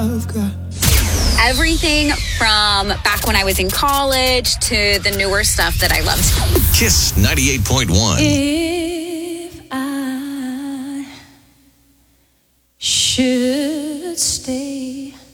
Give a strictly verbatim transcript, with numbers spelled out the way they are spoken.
I've got. Everything from back when I was in college to the newer stuff that I loved. Kiss ninety-eight point one. If I should stay